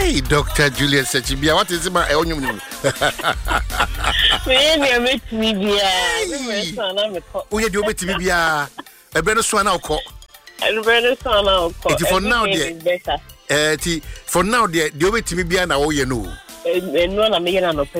Hey, Dr. Juliet Sechibia, what is my own? We are doing Tibia. A better swan now call. And better son now call. For now, dear. For now, dear, the way Tibia now, you know. And one a million of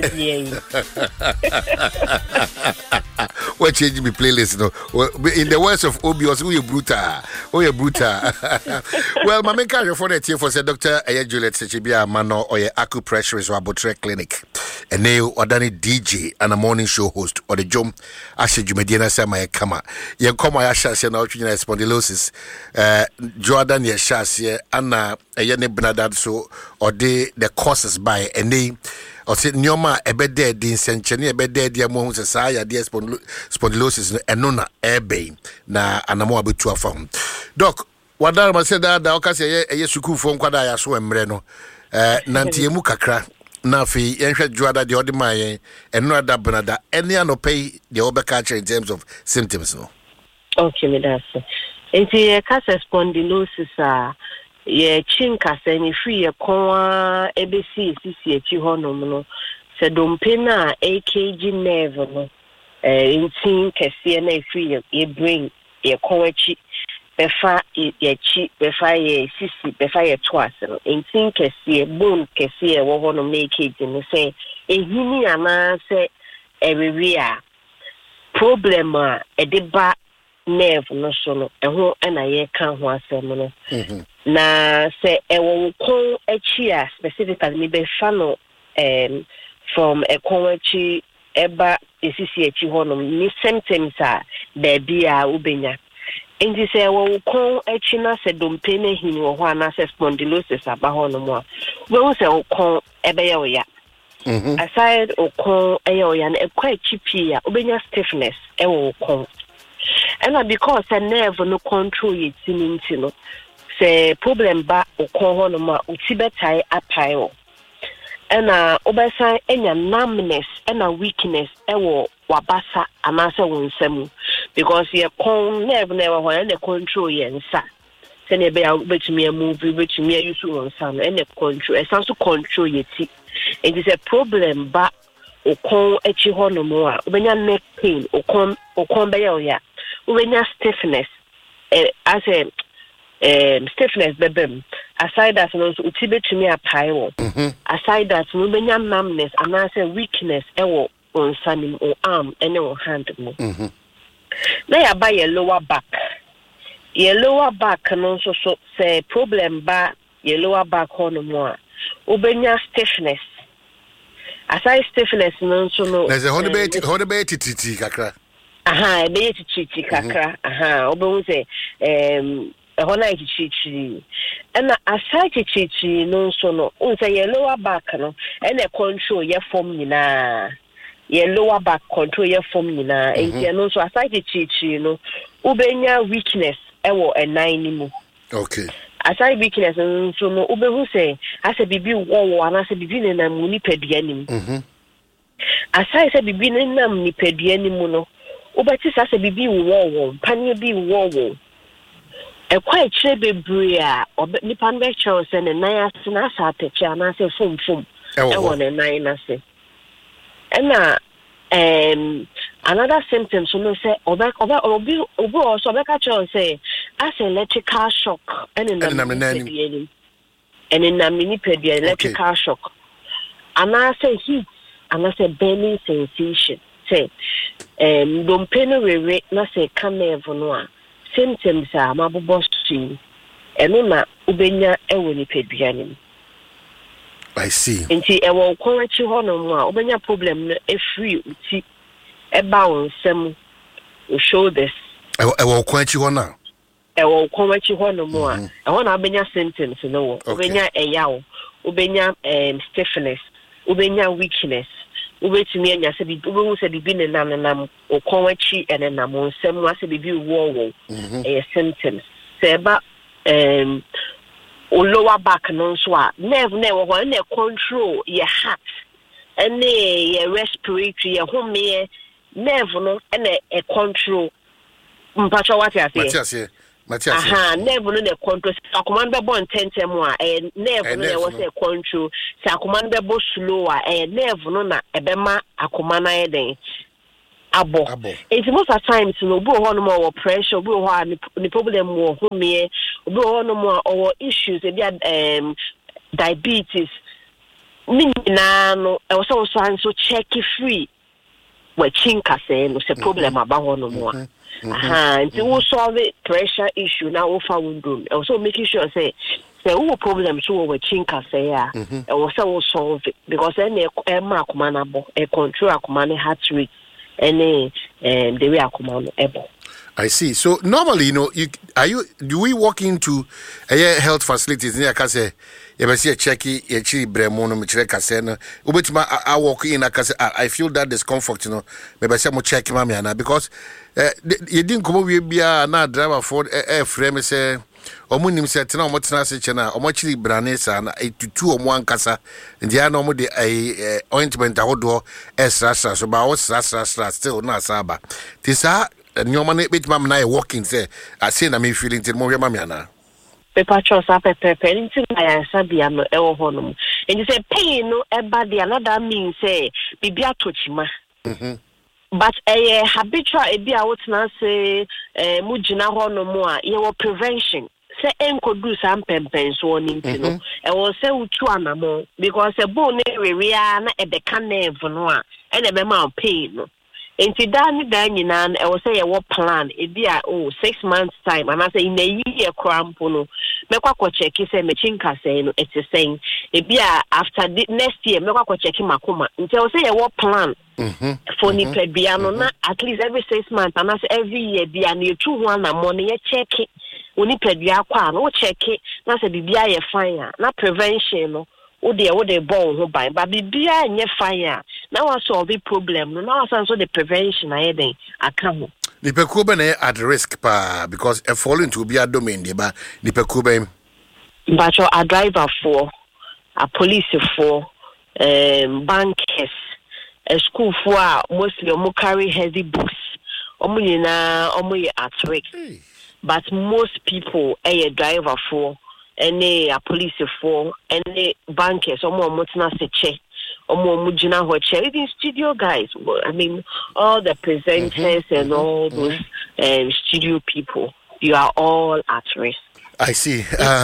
What changing me playlist? No, in the words of Obios, we are brutal. Oh, you're brutal. Well, my main character for that here for said Dr. Juliet Sechibia Mano or your acupressure or Botre Clinic. And now, or Danny DJ and a morning show host or the Jom Asha Jumediana Sama Kama. You come my Ashas and Altrina spondylosis. Jordan Yashas, Anna, a Yane Bernadad so or the causes by a name. Or say Nyoma a bed dead in Senchani, a bed dead, dear Mohun Society, dear spondylosis, and nona airbe, na anamo abitua found. Doc, what I said that the Ocasi a yesuku phone quada so embreno, Nantiemu Kakra, Nafi, Yansha Juada, the Odimai, and no other Benada, any ano pay the overcatcher in terms of symptoms. Okay, me that's it. It's a case spondylosis. Ye chinka se ni free ye kwa ABC sisi echi honom no se dompena AKG nerve no intin kese na free ye brain ye kwachi befa ye chi befa ye sisi befa ye twice no intin kese bone kese wo honom na AKG no se ehini ana se ewia problem a edeba nerve no so no eho na ye kan ho asem no na se ewo kon echi a specifically me be fano from a kon echi eba esisi echi honom ni symptoms a there be a ubenya enti se ewo kon echi na se dompe na hini wo ho ana se spondylosis aba honom a we wo se okon ebe ye oya aside okon eye oya na ekwa echi pia ubenya stiffness ewo okon and because a nerve no control it into no se problem ba okon ho no ma utibetai apaio and obesa enya numbness and weakness ewo wabasa anase wonsam because ye kon nerve never ho and control ye nsa se ne be betumi move betumi use wonsa no and control e sanso control ye ti it is a problem ba okon echi ho no mo a obenya neck pain okon be ya ubenya stiffness as a stiffness bebem aside that no utibetumi apaio aside that ubenya numbness and as a weakness ewo on sanim or arm and or hand mo na ya ba your lower back no so say problem ba your lower back on mo ubenya stiffness aside stiffness no so no there's a honey titi kakra be chichi kakra obo say hona chichi and aside chichi no so no o say your lower back no and control your form nyina your lower back control your form nyina and no so aside chichi no ubenya weakness ewo nine mu okay aside weakness so no ubehu say ase bibi wo ana se bibi ne na mu ni padua nim aside se bibi ne na mu ni padua nim no ubati sase bibi wo panye bi wo e kwa kire bebre a nipa no be chew se ne nan ase na asa ateche ana se fom e wo ne nan na se ena another symptom so no say obi also be ka chew say as electrical shock and in the electrical shock and I say heat and I say burning sensation say don't pay no re na say come no symptoms are mabobo stream and na ubenya ewo ni peduanim I see enti ewo kwanchi ho no mo a ubenya problem no e free uti e ba wonsem o show this ewo kwanchi ho na ewo kwanchi ho no mo a e ho na ubenya symptoms no ubenya eyawo ubenya stiffness ubenya weakness ubetumi anya se bi ubehu se bi ne nam okwanchi ene nam nsem ase bi wo symptoms se ba o lower back no so a nerve na wo ho na control your heart and your respiratory your home nerve no and a control mpacho what you say nerve no the control akoma be bon tentem a nerve no was a control sa akoma be bo slow a nerve no na ebema akoma na eden abo it's most of times no bo ho no more pressure bo ho ni problem wo ho me bo ho no more or issues e diabetes minna no e so so check free we chinka say no se problem aba ho no more and we solve the pressure issue now we found room also making sure say who problem so we chinka say and we solve it because then e akoma na bo e control akoma ne heart rate any the way akoma no ebo. I see. So normally, you know, do we walk into a health facilities near Kase? You see a checky, a chili bremono, Michele I walk in, I feel that discomfort, you know. Maybe some check mamiana because you didn't come over here, not driver for a frame, say, or moon himself, no much chana, or much branesa, and 2 or 1 casa, and the normal a ointment outdoor as rasa, so about rasa still not saba. Tisa. Nyoma bit mam na walking say I say na me feeling till mo mam yana paper chosa pepe into my sabia no e wo honom and you say pain no eba dey another mean say bibia tochima but habitual e bia wotna say mu gina honom a ye wo prevention say enkodu sam pempen so oni ntino e wo say utu anamo because e bone we na e de ka nerve no a e na be ma pain no. Enti dan nyina e wo say ye wo plan e bia 6 months time and I say in a year crampo no mekwa ko check say me chinka say no it is saying e bia after next year mekwa ko check makoma nti wo say ye wo plan for ni bia no na at least every 6 months and I say every year bia na you one na money ye check oni bia kwa no check na say bibia ye fine na prevention no wo de born ho ban but bibia nye fire now I solve the problem no now so the prevention I den account the pekuba na at risk pa because a fall into be a domain dey ba the pekuba but a driver for a police for bankers a school for mostly mo carry heavy books omo nyina omo at risk but most people a driver for any a police for any bankers omo tina se che omo mujina ho che even studio guys I mean all the presenters and all those studio people you are all at risk. I see.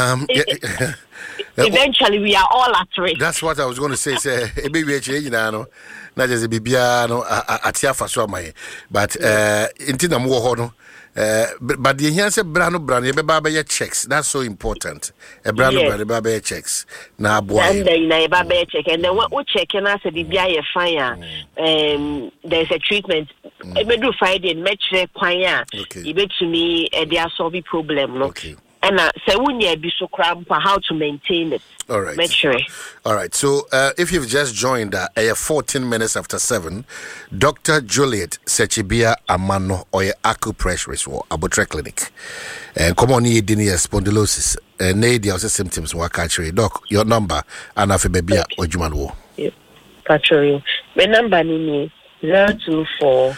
Eventually we are all at risk. That's what I was going to say e be we che nyina no na je bibia no atia fa so amaye but intina mo ho no but the here say brand you be checks. That's so important. A brand be checks. Na boy. And then be check and then what check and I say bibia fire. There's a treatment. E be do Friday match kwanya. E be to me they solve problem no. Okay. And say when you be so cramp how to maintain it. All right. Make sure. All right. So if you've just joined 14 minutes after 7, Dr. Juliet Sechibia Amano or acupressure or Abotre Clinic. And come on, you didn't spondylosis. Nadia also symptoms work actually. Doc, your number and Afibebia or Jumanwo. Yep. Patrol. My number is 024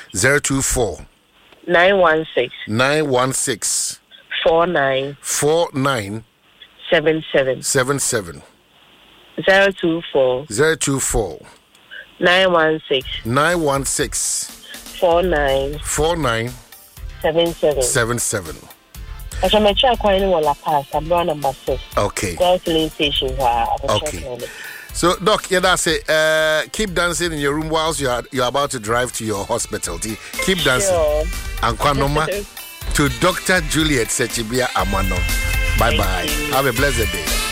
916 49 77 024 916 49 77. I shall make sure I will pass. I'm number 6. Okay. Station. Okay. So, Doc, that's it. Keep dancing in your room whilst you're about to drive to your hospital. Keep dancing. Sure. And Kwanoma to Dr. Juliet Sechibia Amano. Bye-bye. Have a blessed day.